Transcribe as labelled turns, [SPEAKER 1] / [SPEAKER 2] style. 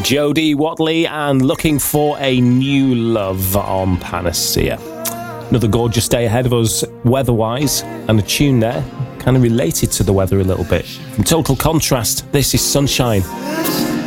[SPEAKER 1] Jodie Watley and Looking for a New Love on Panacea. Another gorgeous day ahead of us weather-wise, and a tune there kind of related to the weather a little bit. From Total Contrast, this is Sunshine.